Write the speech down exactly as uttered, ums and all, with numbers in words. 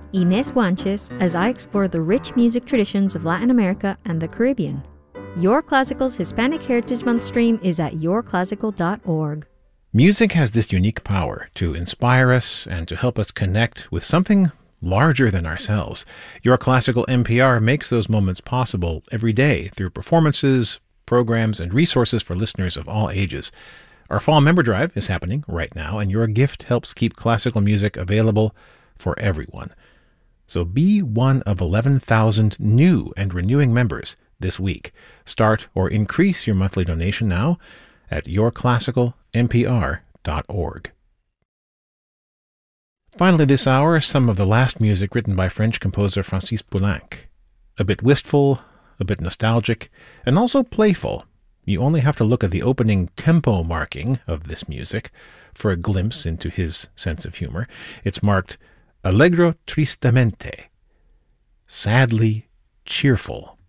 Inés Guanches, as I explore the rich music traditions of Latin America and the Caribbean. Your Classical's Hispanic Heritage Month stream is at your classical dot org. Music has this unique power to inspire us and to help us connect with something larger than ourselves. Your Classical N P R makes those moments possible every day through performances, programs, and resources for listeners of all ages. Our fall member drive is happening right now, and your gift helps keep classical music available for everyone. So be one of eleven thousand new and renewing members this week. Start or increase your monthly donation now at your classical n p r dot org. Finally this hour, some of the last music written by French composer Francis Poulenc. A bit wistful, a bit nostalgic, and also playful. You only have to look at the opening tempo marking of this music for a glimpse into his sense of humor. It's marked Allegro tristamente, sadly cheerful.